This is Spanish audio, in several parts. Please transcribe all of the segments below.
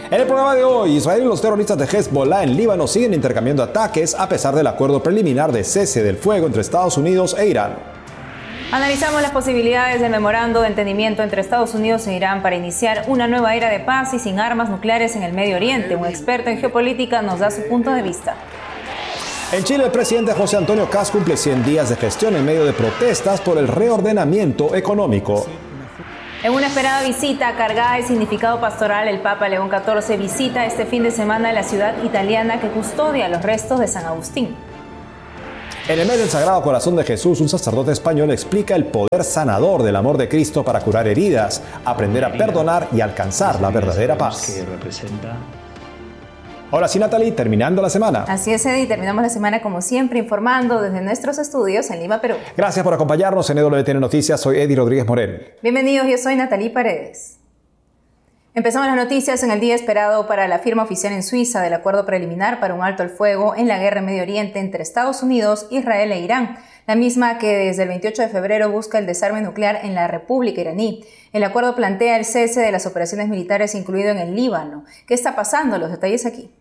En el programa de hoy, Israel y los terroristas de Hezbollah en Líbano siguen intercambiando ataques a pesar del acuerdo preliminar de cese del fuego entre Estados Unidos e Irán. Analizamos las posibilidades del memorando de entendimiento entre Estados Unidos e Irán para iniciar una nueva era de paz y sin armas nucleares en el Medio Oriente. Un experto en geopolítica nos da su punto de vista. En Chile, el presidente José Antonio Kast cumple 100 días de gestión en medio de protestas por el reordenamiento económico. En una esperada visita cargada de significado pastoral, el Papa León XIV visita este fin de semana la ciudad italiana que custodia los restos de San Agustín. En el mes del Sagrado Corazón de Jesús, un sacerdote español explica el poder sanador del amor de Cristo para curar heridas, aprender a perdonar y alcanzar la verdadera paz. Ahora sí, Natalie, terminando la semana. Así es, Eddie, terminamos la semana como siempre informando desde nuestros estudios en Lima, Perú. Gracias por acompañarnos en EWTN Noticias. Soy Eddie Rodríguez Morel. Bienvenidos, yo soy Natalie Paredes. Empezamos las noticias en el día esperado para la firma oficial en Suiza del acuerdo preliminar para un alto al fuego en la guerra en Medio Oriente entre Estados Unidos, Israel e Irán, la misma que desde el 28 de febrero busca el desarme nuclear en la República iraní. El acuerdo plantea el cese de las operaciones militares, incluido en el Líbano. ¿Qué está pasando? Los detalles aquí.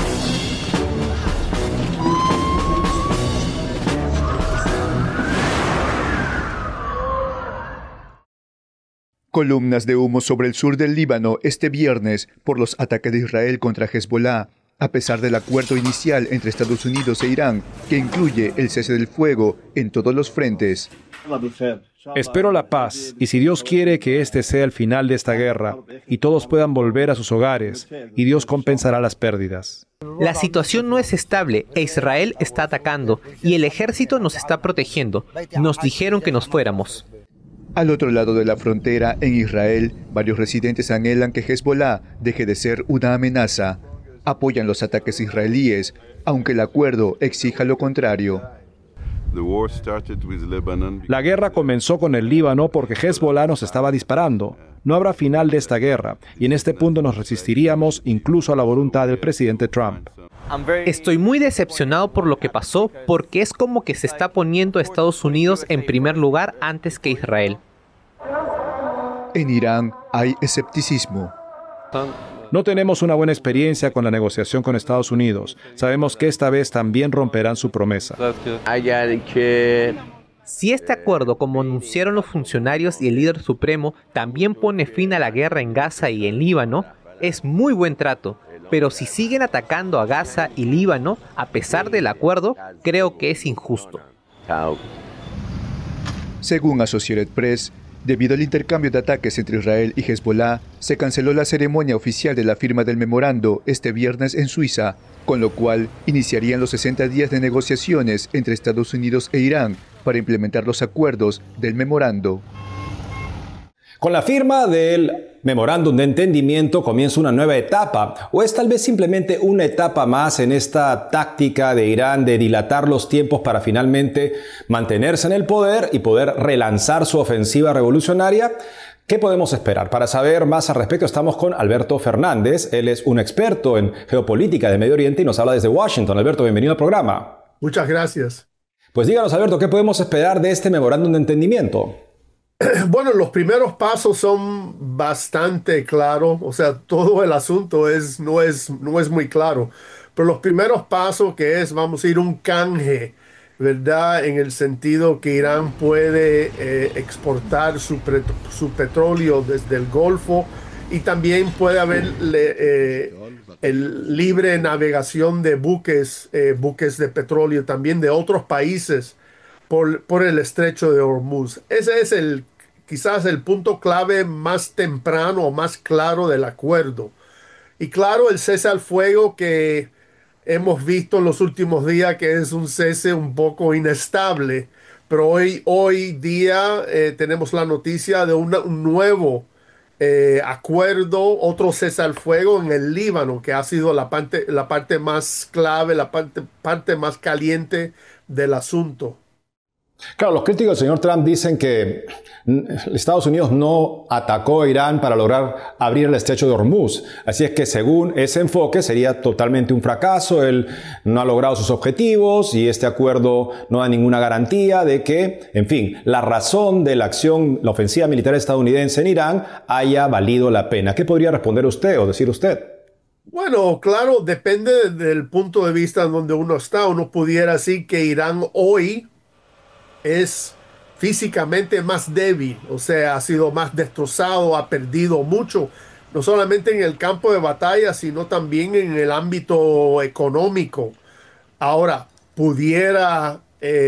Columnas de humo sobre el sur del Líbano este viernes por los ataques de Israel contra Hezbollah, a pesar del acuerdo inicial entre Estados Unidos e Irán, que incluye el cese del fuego en todos los frentes. Espero la paz, y si Dios quiere que este sea el final de esta guerra, y todos puedan volver a sus hogares, y Dios compensará las pérdidas. La situación no es estable, e Israel está atacando, y el ejército nos está protegiendo. Nos dijeron que nos fuéramos. Al otro lado de la frontera, en Israel, varios residentes anhelan que Hezbollah deje de ser una amenaza. Apoyan los ataques israelíes, aunque el acuerdo exija lo contrario. La guerra comenzó con el Líbano porque Hezbollah nos estaba disparando. No habrá final de esta guerra, y en este punto nos resistiríamos incluso a la voluntad del presidente Trump. Estoy muy decepcionado por lo que pasó, porque es como que se está poniendo a Estados Unidos en primer lugar antes que Israel. En Irán hay escepticismo. No tenemos una buena experiencia con la negociación con Estados Unidos. Sabemos que esta vez también romperán su promesa. Si este acuerdo, como anunciaron los funcionarios y el líder supremo, también pone fin a la guerra en Gaza y en Líbano, es muy buen trato. Pero si siguen atacando a Gaza y Líbano, a pesar del acuerdo, creo que es injusto. Según Associated Press, debido al intercambio de ataques entre Israel y Hezbollah, se canceló la ceremonia oficial de la firma del memorando este viernes en Suiza, con lo cual iniciarían los 60 días de negociaciones entre Estados Unidos e Irán para implementar los acuerdos del memorando. Con la firma del memorándum de entendimiento comienza una nueva etapa, o es tal vez simplemente una etapa más en esta táctica de Irán de dilatar los tiempos para finalmente mantenerse en el poder y poder relanzar su ofensiva revolucionaria. ¿Qué podemos esperar? Para saber más al respecto estamos con Alberto Fernández. Él es un experto en geopolítica de Medio Oriente y nos habla desde Washington. Alberto, bienvenido al programa. Muchas gracias. Pues díganos, Alberto, ¿qué podemos esperar de este memorándum de entendimiento? Bueno, los primeros pasos son bastante claros, o sea, todo el asunto no es muy claro, pero los primeros pasos vamos a ir un canje, ¿verdad? En el sentido que Irán puede exportar su petróleo desde el Golfo y también puede haber el libre navegación de buques de petróleo también de otros países por el estrecho de Hormuz. Ese es quizás el punto clave más temprano o más claro del acuerdo. Y claro, el cese al fuego que hemos visto en los últimos días, que es un cese un poco inestable, pero hoy día tenemos la noticia de un nuevo acuerdo, otro cese al fuego en el Líbano, que ha sido la parte más clave, la parte más caliente del asunto. Claro, los críticos del señor Trump dicen que Estados Unidos no atacó a Irán para lograr abrir el estrecho de Hormuz. Así es que según ese enfoque sería totalmente un fracaso. Él no ha logrado sus objetivos y este acuerdo no da ninguna garantía de que, en fin, la razón de la acción, la ofensiva militar estadounidense en Irán haya valido la pena. ¿Qué podría responder usted o decir usted? Bueno, claro, depende del punto de vista en donde uno está. Uno pudiera decir que Irán hoy es físicamente más débil, o sea, ha sido más destrozado, ha perdido mucho, no solamente en el campo de batalla, sino también en el ámbito económico. Ahora, pudiera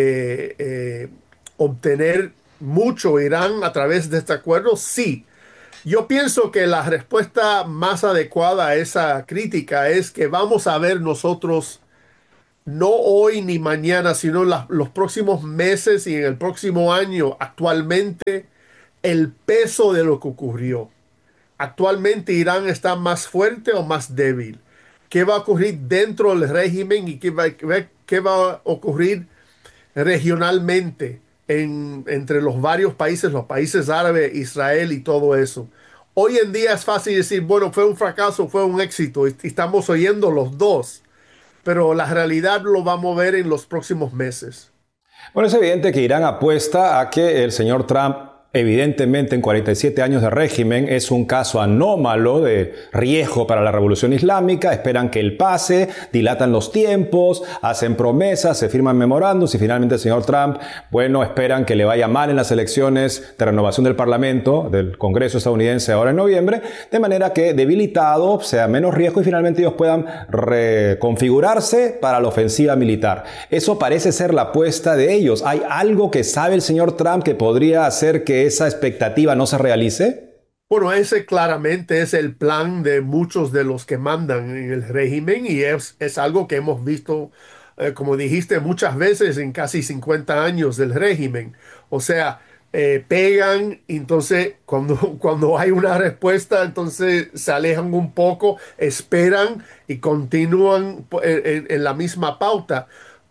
obtener mucho Irán a través de este acuerdo, sí. Yo pienso que la respuesta más adecuada a esa crítica es que vamos a ver nosotros no hoy ni mañana, sino los próximos meses y en el próximo año, actualmente, el peso de lo que ocurrió. Actualmente Irán está más fuerte o más débil. ¿Qué va a ocurrir dentro del régimen y qué va a ocurrir regionalmente entre los varios países, los países árabes, Israel y todo eso? Hoy en día es fácil decir, bueno, fue un fracaso, fue un éxito, y estamos oyendo los dos, pero la realidad lo vamos a ver en los próximos meses. Bueno, es evidente que Irán apuesta a que el señor Trump, evidentemente en 47 años de régimen, es un caso anómalo de riesgo para la revolución islámica. Esperan que él pase, dilatan los tiempos, hacen promesas, se firman memorándums y finalmente el señor Trump, bueno, esperan que le vaya mal en las elecciones de renovación del Parlamento, del Congreso estadounidense ahora en noviembre, de manera que debilitado sea menos riesgo y finalmente ellos puedan reconfigurarse para la ofensiva militar. Eso parece ser la apuesta de ellos. ¿Hay algo que sabe el señor Trump que podría hacer que esa expectativa no se realice? Bueno, ese claramente es el plan de muchos de los que mandan en el régimen y es algo que hemos visto, como dijiste, muchas veces en casi 50 años del régimen. O sea, pegan, entonces cuando hay una respuesta, entonces se alejan un poco, esperan y continúan en la misma pauta.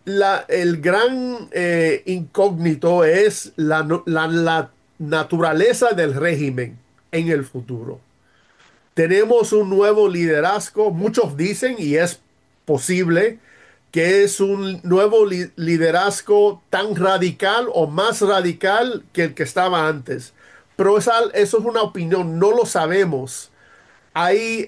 El gran incógnito es la naturaleza del régimen en el futuro. Tenemos un nuevo liderazgo, muchos dicen, y es posible, que es un nuevo liderazgo tan radical o más radical que el que estaba antes. Pero eso es una opinión, no lo sabemos. Hay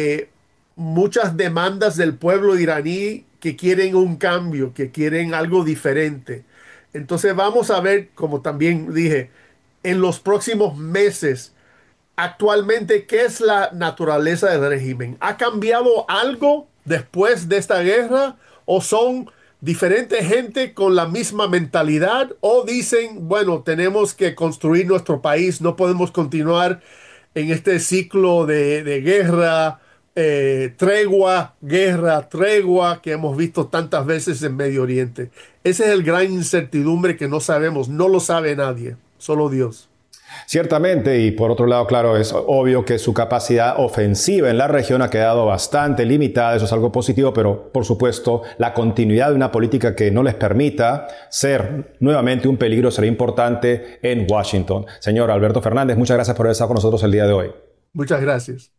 muchas demandas del pueblo iraní que quieren un cambio, que quieren algo diferente. Entonces vamos a ver, como también dije, en los próximos meses, actualmente, ¿qué es la naturaleza del régimen? ¿Ha cambiado algo después de esta guerra? ¿O son diferentes gente con la misma mentalidad? ¿O dicen, bueno, tenemos que construir nuestro país, no podemos continuar en este ciclo de guerra, tregua, guerra, tregua, que hemos visto tantas veces en Medio Oriente? Ese es el gran incertidumbre que no sabemos, no lo sabe nadie, solo Dios. Ciertamente, y por otro lado, claro, es obvio que su capacidad ofensiva en la región ha quedado bastante limitada, eso es algo positivo, pero por supuesto la continuidad de una política que no les permita ser nuevamente un peligro será importante en Washington. Señor Alberto Fernández, muchas gracias por haber estado con nosotros el día de hoy. Muchas gracias.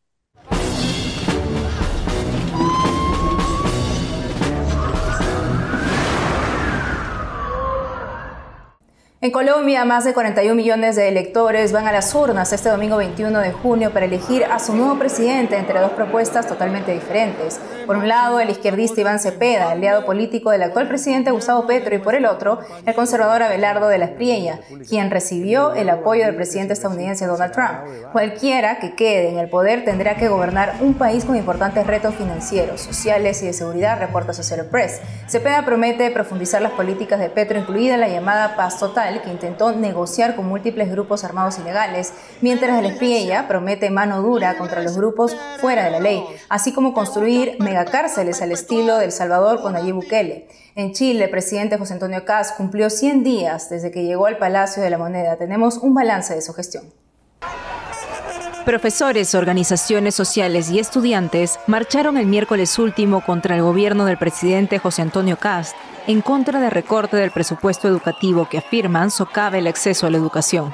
En Colombia, más de 41 millones de electores van a las urnas este domingo 21 de junio para elegir a su nuevo presidente entre dos propuestas totalmente diferentes. Por un lado, el izquierdista Iván Cepeda, aliado político del actual presidente Gustavo Petro, y por el otro, el conservador Abelardo de la Espriella, quien recibió el apoyo del presidente estadounidense Donald Trump. Cualquiera que quede en el poder tendrá que gobernar un país con importantes retos financieros, sociales y de seguridad, reporta Associated Press. Cepeda promete profundizar las políticas de Petro, incluida la llamada paz total, que intentó negociar con múltiples grupos armados ilegales, mientras el Espriella promete mano dura contra los grupos fuera de la ley, así como construir megacárceles al estilo de El Salvador con Nayib Bukele. En Chile, el presidente José Antonio Kast cumplió 100 días desde que llegó al Palacio de la Moneda. Tenemos un balance de su gestión. Profesores, organizaciones sociales y estudiantes marcharon el miércoles último contra el gobierno del presidente José Antonio Kast en contra del recorte del presupuesto educativo que afirman socava el acceso a la educación.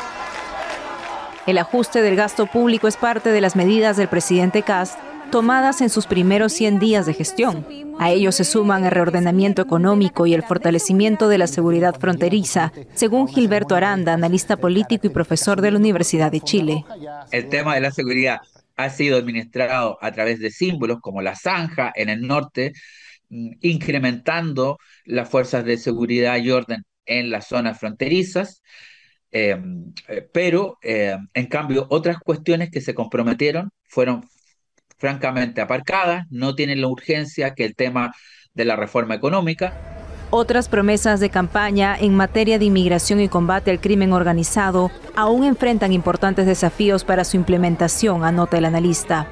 El ajuste del gasto público es parte de las medidas del presidente Kast tomadas en sus primeros 100 días de gestión. A ello se suman el reordenamiento económico y el fortalecimiento de la seguridad fronteriza, según Gilberto Aranda, analista político y profesor de la Universidad de Chile. El tema de la seguridad ha sido administrado a través de símbolos como la zanja en el norte, incrementando las fuerzas de seguridad y orden en las zonas fronterizas, pero en cambio otras cuestiones que se comprometieron fueron francamente aparcadas, no tienen la urgencia que el tema de la reforma económica. Otras promesas de campaña en materia de inmigración y combate al crimen organizado aún enfrentan importantes desafíos para su implementación, anota el analista.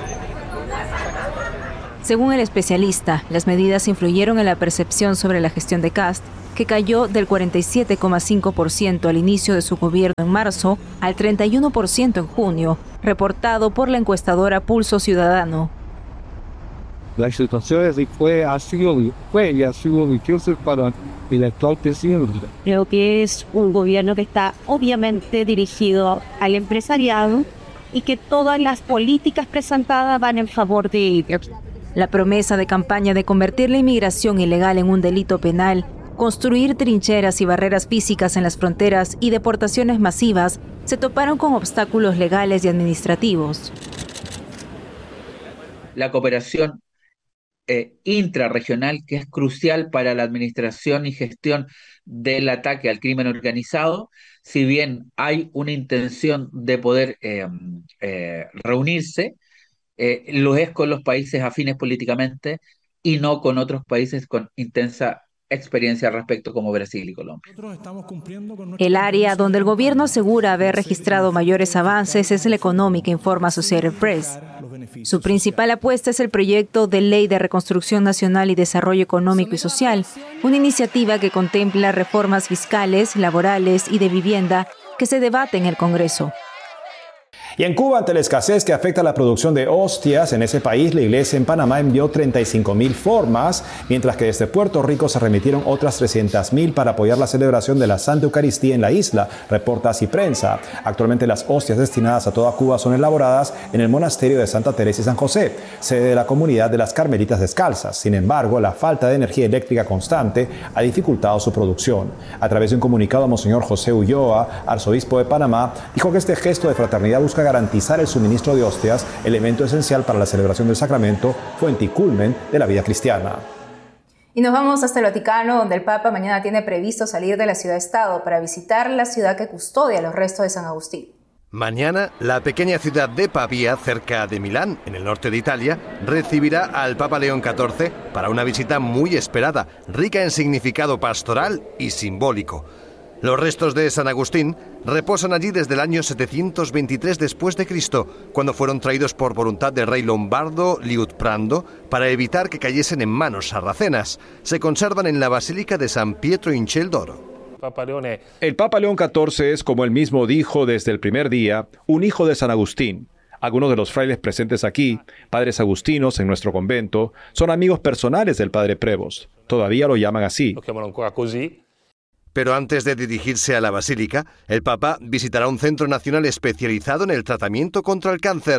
Según el especialista, las medidas influyeron en la percepción sobre la gestión de Kast, que cayó del 47,5% al inicio de su gobierno en marzo al 31% en junio, reportado por la encuestadora Pulso Ciudadano. La situación ha sido difícil para el actual presidente. Creo que es un gobierno que está obviamente dirigido al empresariado y que todas las políticas presentadas van en favor de ellos. La promesa de campaña de convertir la inmigración ilegal en un delito penal, construir trincheras y barreras físicas en las fronteras y deportaciones masivas se toparon con obstáculos legales y administrativos. La cooperación intrarregional, que es crucial para la administración y gestión del ataque al crimen organizado, si bien hay una intención de poder reunirse, lo es con los países afines políticamente y no con otros países con intensa experiencia al respecto como Brasil y Colombia. El área donde el gobierno asegura haber registrado mayores avances es la económica, informa Associated Press. Su principal apuesta es el proyecto de Ley de Reconstrucción Nacional y Desarrollo Económico y Social, una iniciativa que contempla reformas fiscales, laborales y de vivienda que se debate en el Congreso. Y en Cuba, ante la escasez que afecta la producción de hostias en ese país, la iglesia en Panamá envió 35.000 formas, mientras que desde Puerto Rico se remitieron otras 300.000 para apoyar la celebración de la Santa Eucaristía en la isla, reporta Así Prensa. Actualmente las hostias destinadas a toda Cuba son elaboradas en el monasterio de Santa Teresa y San José, sede de la comunidad de las Carmelitas Descalzas. Sin embargo, la falta de energía eléctrica constante ha dificultado su producción. A través de un comunicado, Monseñor José Ulloa, arzobispo de Panamá, dijo que este gesto de fraternidad busca garantizar el suministro de hostias, elemento esencial para la celebración del sacramento, fuente y culmen de la vida cristiana. Y nos vamos hasta el Vaticano, donde el Papa mañana tiene previsto salir de la ciudad-estado para visitar la ciudad que custodia los restos de San Agustín. Mañana, la pequeña ciudad de Pavía, cerca de Milán, en el norte de Italia, recibirá al Papa León XIV para una visita muy esperada, rica en significado pastoral y simbólico. Los restos de San Agustín reposan allí desde el año 723 después de Cristo, cuando fueron traídos por voluntad del rey lombardo Liutprando para evitar que cayesen en manos sarracenas. Se conservan en la Basílica de San Pietro in Ciel d'Oro. El Papa León XIV es, como él mismo dijo desde el primer día, un hijo de San Agustín. Algunos de los frailes presentes aquí, padres agustinos en nuestro convento, son amigos personales del padre Prevost. Todavía lo llaman así. Pero antes de dirigirse a la Basílica, el Papa visitará un centro nacional especializado en el tratamiento contra el cáncer.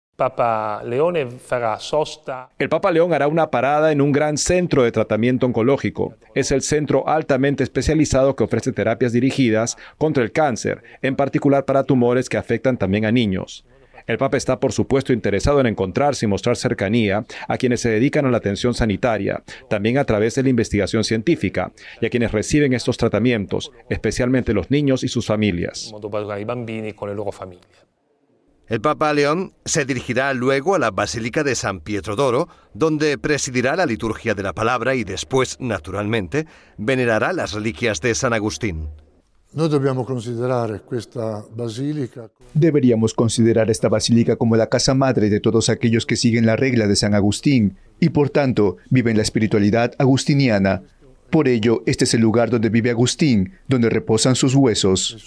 El Papa León hará una parada en un gran centro de tratamiento oncológico. Es el centro altamente especializado que ofrece terapias dirigidas contra el cáncer, en particular para tumores que afectan también a niños. El Papa está, por supuesto, interesado en encontrarse y mostrar cercanía a quienes se dedican a la atención sanitaria, también a través de la investigación científica, y a quienes reciben estos tratamientos, especialmente los niños y sus familias. El Papa León se dirigirá luego a la Basílica de San Pietro d'Oro, donde presidirá la liturgia de la palabra y después, naturalmente, venerará las reliquias de San Agustín. Deberíamos considerar esta basílica como la casa madre de todos aquellos que siguen la regla de San Agustín y por tanto viven la espiritualidad agustiniana. Por ello, este es el lugar donde vive Agustín, donde reposan sus huesos.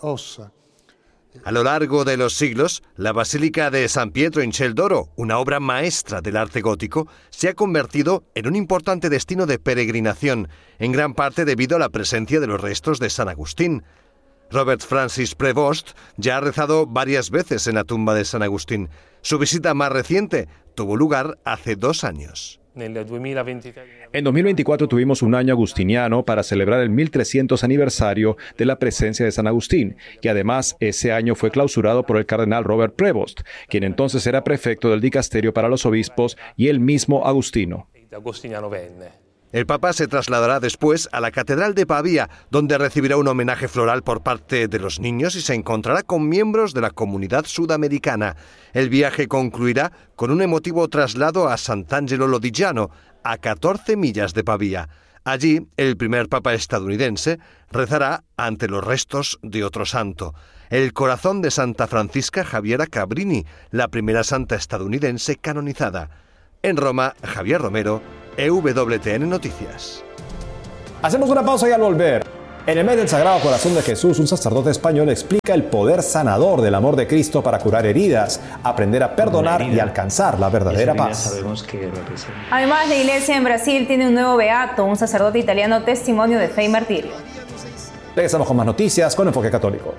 A lo largo de los siglos, la Basílica de San Pietro in Ciel d'Oro, una obra maestra del arte gótico, se ha convertido en un importante destino de peregrinación, en gran parte debido a la presencia de los restos de San Agustín. Robert Francis Prevost ya ha rezado varias veces en la tumba de San Agustín. Su visita más reciente tuvo lugar hace 2 años. En 2024 tuvimos un año agustiniano para celebrar el 1300 aniversario de la presencia de San Agustín, y además ese año fue clausurado por el cardenal Robert Prevost, quien entonces era prefecto del dicasterio para los obispos, y el mismo Agustino. El Papa se trasladará después a la Catedral de Pavía, donde recibirá un homenaje floral por parte de los niños y se encontrará con miembros de la comunidad sudamericana. El viaje concluirá con un emotivo traslado a Sant'Angelo Lodigiano, a 14 millas de Pavía. Allí, el primer Papa estadounidense rezará ante los restos de otro santo, el corazón de Santa Francisca Javiera Cabrini, la primera santa estadounidense canonizada. En Roma, Javier Romero, EWTN Noticias. Hacemos una pausa y al volver. En el mes del Sagrado Corazón de Jesús, un sacerdote español explica el poder sanador del amor de Cristo para curar heridas, aprender a perdonar y alcanzar la verdadera paz. Además, la iglesia en Brasil tiene un nuevo beato, un sacerdote italiano testimonio de fe y martirio. Regresamos con más noticias con Enfoque Católico.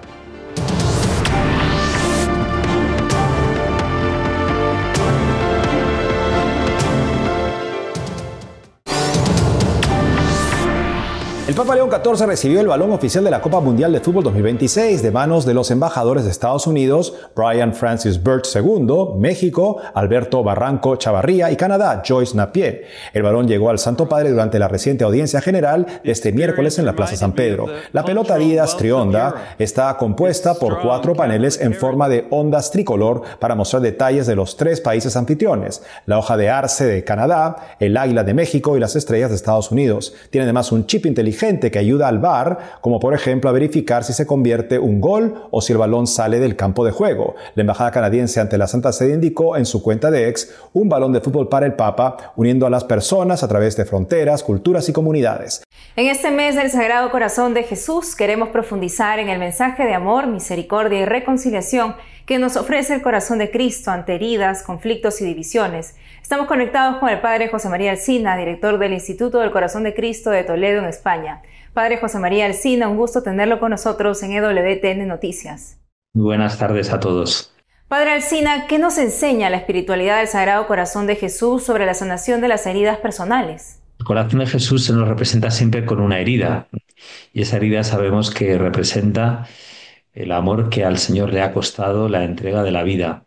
El Papa León XIV recibió el balón oficial de la Copa Mundial de Fútbol 2026 de manos de los embajadores de Estados Unidos, Brian Francis Birch II, México, Alberto Barranco Chavarría y Canadá, Joyce Napier. El balón llegó al Santo Padre durante la reciente audiencia general de este miércoles en la Plaza San Pedro. La pelota Adidas Trionda está compuesta por 4 paneles en forma de ondas tricolor para mostrar detalles de los 3 países anfitriones, la hoja de arce de Canadá, el águila de México y las estrellas de Estados Unidos. Tiene además un chip inteligente que ayuda al VAR, como por ejemplo a verificar si se convierte un gol o si el balón sale del campo de juego. La embajada canadiense ante la Santa Sede indicó en su cuenta de X un balón de fútbol para el Papa, uniendo a las personas a través de fronteras, culturas y comunidades. En este mes del Sagrado Corazón de Jesús queremos profundizar en el mensaje de amor, misericordia y reconciliación que nos ofrece el corazón de Cristo ante heridas, conflictos y divisiones. Estamos conectados con el Padre José María Alsina, director del Instituto del Corazón de Cristo de Toledo, en España. Padre José María Alsina, un gusto tenerlo con nosotros en EWTN Noticias. Muy buenas tardes a todos. Padre Alsina, ¿qué nos enseña la espiritualidad del Sagrado Corazón de Jesús sobre la sanación de las heridas personales? El corazón de Jesús se nos representa siempre con una herida, y esa herida sabemos que representa el amor que al Señor le ha costado la entrega de la vida.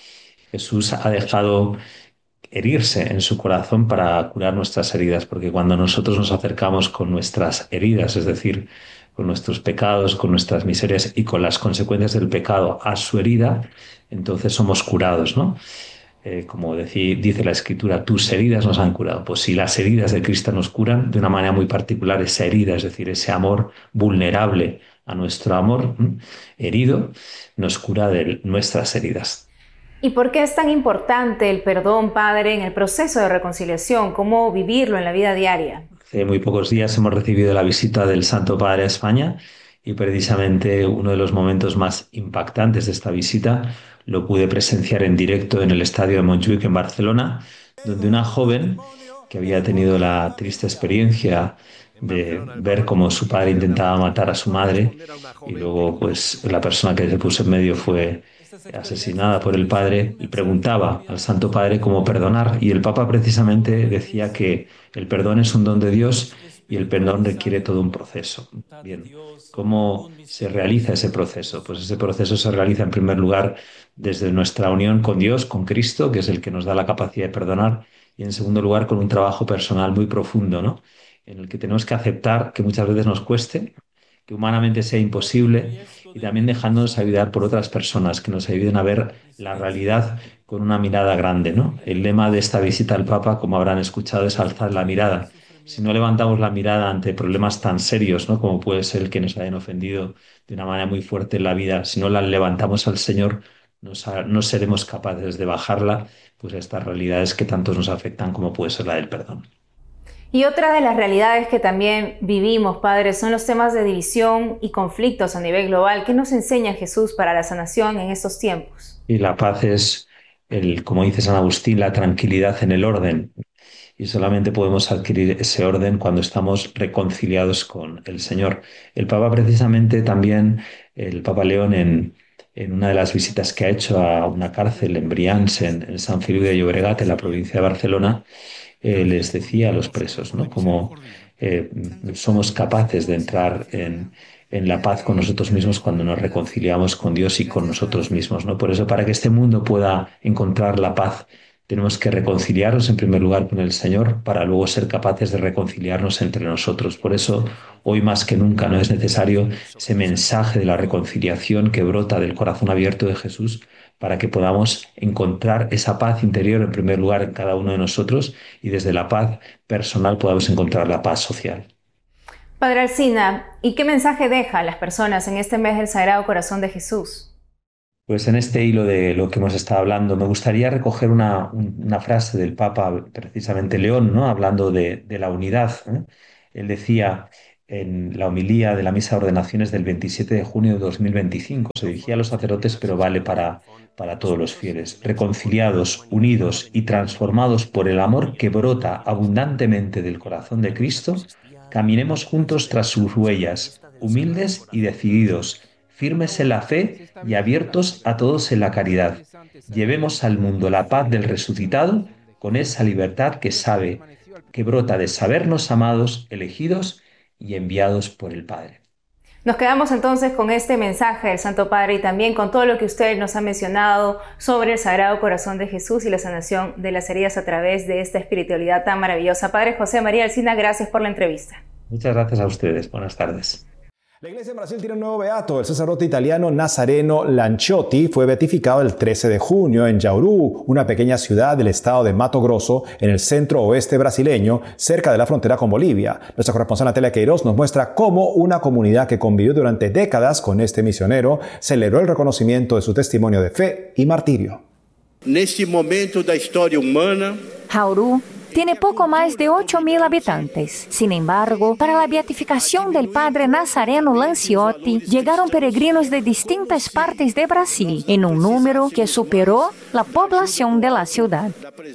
Jesús ha dejado herirse en su corazón para curar nuestras heridas, porque cuando nosotros nos acercamos con nuestras heridas, es decir, con nuestros pecados, con nuestras miserias y con las consecuencias del pecado a su herida, entonces somos curados, ¿no? Como dice la Escritura, tus heridas nos han curado. Pues si las heridas de Cristo nos curan, de una manera muy particular esa herida, es decir, ese amor vulnerable a nuestro amor herido, nos cura de nuestras heridas. ¿Y por qué es tan importante el perdón, Padre, en el proceso de reconciliación? ¿Cómo vivirlo en la vida diaria? Hace muy pocos días hemos recibido la visita del Santo Padre a España y precisamente uno de los momentos más impactantes de esta visita lo pude presenciar en directo en el estadio de Montjuic en Barcelona, donde una joven que había tenido la triste experiencia de ver cómo su padre intentaba matar a su madre y luego pues la persona que se puso en medio fue asesinada por el padre, y preguntaba al Santo Padre cómo perdonar, y el Papa precisamente decía que el perdón es un don de Dios y el perdón requiere todo un proceso. Bien, ¿cómo se realiza ese proceso? Pues ese proceso se realiza en primer lugar desde nuestra unión con Dios, con Cristo, que es el que nos da la capacidad de perdonar, y en segundo lugar con un trabajo personal muy profundo, ¿no? En el que tenemos que aceptar que muchas veces nos cueste, que humanamente sea imposible, y también dejándonos ayudar por otras personas que nos ayuden a ver la realidad con una mirada grande, ¿no? El lema de esta visita al Papa, como habrán escuchado, es alzar la mirada. Si no levantamos la mirada ante problemas tan serios, ¿no?, como puede ser el que nos hayan ofendido de una manera muy fuerte en la vida, si no la levantamos al Señor, no seremos capaces de bajarla pues a estas realidades que tantos nos afectan, como puede ser la del perdón. Y otra de las realidades que también vivimos, Padre, son los temas de división y conflictos a nivel global. ¿Qué nos enseña Jesús para la sanación en estos tiempos? Y la paz es, como dice San Agustín, la tranquilidad en el orden. Y solamente podemos adquirir ese orden cuando estamos reconciliados con el Señor. El Papa precisamente también, el Papa León en en una de las visitas que ha hecho a una cárcel en Brians, en Sant Feliu de Llobregat, en la provincia de Barcelona, les decía a los presos, ¿no?, cómo somos capaces de entrar en la paz con nosotros mismos cuando nos reconciliamos con Dios y con nosotros mismos, ¿no? Por eso, para que este mundo pueda encontrar la paz, tenemos que reconciliarnos en primer lugar con el Señor para luego ser capaces de reconciliarnos entre nosotros. Por eso, hoy más que nunca, no es necesario ese mensaje de la reconciliación que brota del corazón abierto de Jesús para que podamos encontrar esa paz interior en primer lugar en cada uno de nosotros y desde la paz personal podamos encontrar la paz social. Padre Alsina, ¿y qué mensaje deja a las personas en este mes del Sagrado Corazón de Jesús? Pues en este hilo de lo que hemos estado hablando, me gustaría recoger una frase del Papa, precisamente León, ¿no?, hablando de la unidad, ¿eh? Él decía en la homilía de la Misa de Ordenaciones del 27 de junio de 2025, se dirigía a los sacerdotes, pero vale para todos los fieles: reconciliados, unidos y transformados por el amor que brota abundantemente del corazón de Cristo, caminemos juntos tras sus huellas, humildes y decididos, firmes en la fe y abiertos a todos en la caridad. Llevemos al mundo la paz del resucitado con esa libertad que brota de sabernos amados, elegidos y enviados por el Padre. Nos quedamos entonces con este mensaje del Santo Padre y también con todo lo que usted nos ha mencionado sobre el Sagrado Corazón de Jesús y la sanación de las heridas a través de esta espiritualidad tan maravillosa. Padre José María Alsina, gracias por la entrevista. Muchas gracias a ustedes. Buenas tardes. La iglesia en Brasil tiene un nuevo beato. El sacerdote italiano Nazareno Lanciotti fue beatificado el 13 de junio en Jauru, una pequeña ciudad del estado de Mato Grosso, en el centro oeste brasileño, cerca de la frontera con Bolivia. Nuestra corresponsal Natalia Queiroz nos muestra cómo una comunidad que convivió durante décadas con este misionero celebró el reconocimiento de su testimonio de fe y martirio. Neste momento da história humana, Jauru tiene poco más de 8.000 habitantes. Sin embargo, para la beatificación del padre Nazareno Lanciotti, llegaron peregrinos de distintas partes de Brasil, en un número que superó la población de la ciudad.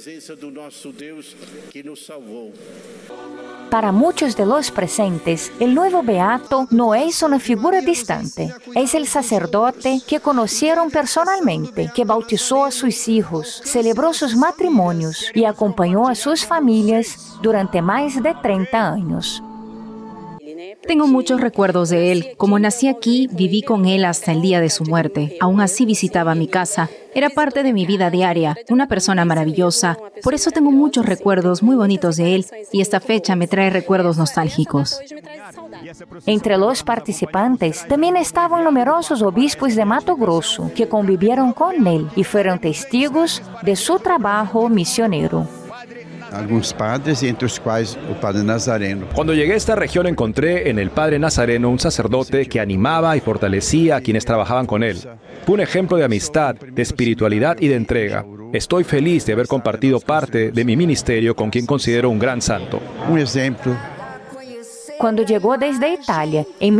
Para muchos de los presentes, el nuevo beato no es una figura distante. Es el sacerdote que conocieron personalmente, que bautizó a sus hijos, celebró sus matrimonios y acompañó a sus familias durante más de 30 años. Tengo muchos recuerdos de él. Como nací aquí, viví con él hasta el día de su muerte. Aún así visitaba mi casa. Era parte de mi vida diaria, una persona maravillosa. Por eso tengo muchos recuerdos muy bonitos de él y esta fecha me trae recuerdos nostálgicos. Entre los participantes también estaban numerosos obispos de Mato Grosso que convivieron con él y fueron testigos de su trabajo misionero. Algunos padres, entre los cuales el padre Nazareno. Cuando llegué a esta región encontré en el padre Nazareno un sacerdote que animaba y fortalecía a quienes trabajaban con él. Fue un ejemplo de amistad, de espiritualidad y de entrega. Estoy feliz de haber compartido parte de mi ministerio con quien considero un gran santo. Un ejemplo. Cuando llegó desde Italia en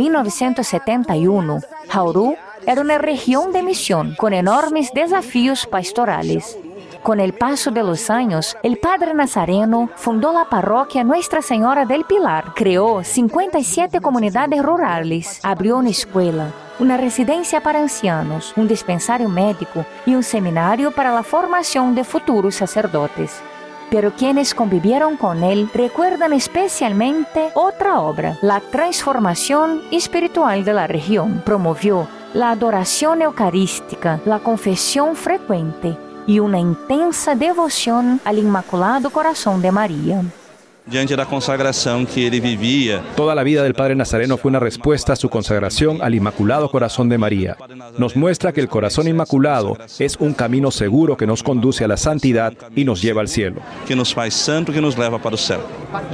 1971, Jauru era una región de misión con enormes desafíos pastorales. Con el paso de los años, el padre Nazareno fundó la parroquia Nuestra Señora del Pilar, creó 57 comunidades rurales, abrió una escuela, una residencia para ancianos, un dispensario médico y un seminario para la formación de futuros sacerdotes. Pero quienes convivieron con él recuerdan especialmente otra obra, la transformación espiritual de la región. Promovió la adoración eucarística, la confesión frecuente y una intensa devoción al Inmaculado Corazón de María. Diante da consagração que ele vivia. Toda la vida del padre Nazareno fue una respuesta a su consagración al Inmaculado Corazón de María. Nos muestra que el corazón inmaculado es un camino seguro que nos conduce a la santidad y nos lleva al cielo. Que nos faz santo, que nos leva para o céu.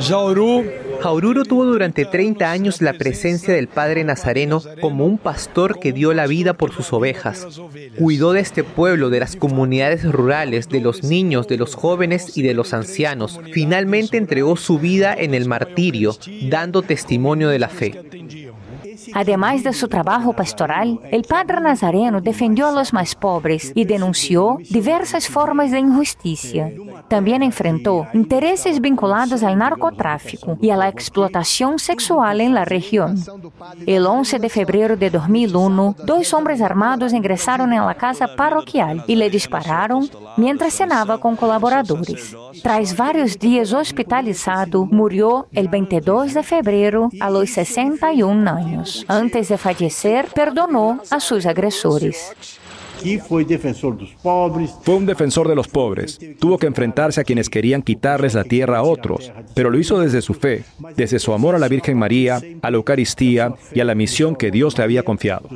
Jauru tuvo durante 30 años la presencia del padre Nazareno como un pastor que dio la vida por sus ovejas. Cuidó de este pueblo, de las comunidades rurales, de los niños, de los jóvenes y de los ancianos. Finalmente entregó su vida en el martirio, dando testimonio de la fe. Además de su trabajo pastoral, el padre nazareno defendió a los más pobres y denunció diversas formas de injusticia. También enfrentó intereses vinculados al narcotráfico y a la explotación sexual en la región. El 11 de febrero de 2001, 2 hombres armados ingresaron en la casa parroquial y le dispararon mientras cenaba con colaboradores. Tras varios días hospitalizado, murió el 22 de febrero a los 61 años. Antes de fallecer, perdonó a sus agresores. Fue un defensor de los pobres. Tuvo que enfrentarse a quienes querían quitarles la tierra a otros, pero lo hizo desde su fe, desde su amor a la Virgen María, a la Eucaristía y a la misión que Dios le había confiado.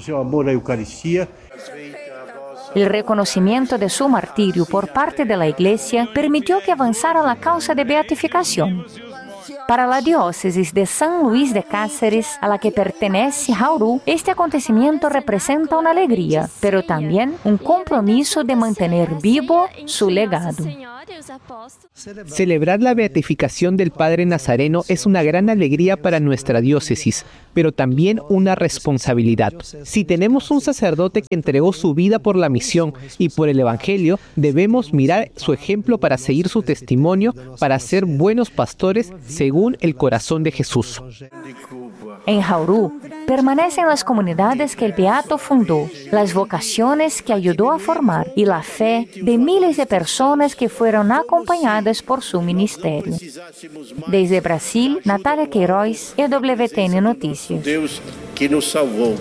El reconocimiento de su martirio por parte de la Iglesia permitió que avanzara la causa de beatificación. Para la diócesis de San Luis de Cáceres, a la que pertenece Jaurú, este acontecimiento representa una alegría, pero también un compromiso de mantener vivo su legado. Celebrar la beatificación del Padre Nazareno es una gran alegría para nuestra diócesis, pero también una responsabilidad. Si tenemos un sacerdote que entregó su vida por la misión y por el Evangelio, debemos mirar su ejemplo para seguir su testimonio, para ser buenos pastores según el corazón de Jesús. En Jaurú, permanecen las comunidades que el Beato fundó, las vocaciones que ayudó a formar y la fe de miles de personas que fueron acompañadas por su ministerio. Desde Brasil, Natalia Queiroz, EWTN Noticias. Deus que nos salvó.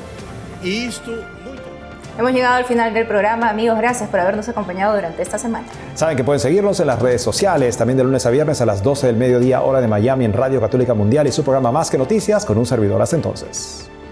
Hemos llegado al final del programa. Amigos, gracias por habernos acompañado durante esta semana. Saben que pueden seguirnos en las redes sociales, también de lunes a viernes a las 12 del mediodía, hora de Miami, en Radio Católica Mundial y su programa Más que Noticias, con un servidor. Hasta entonces.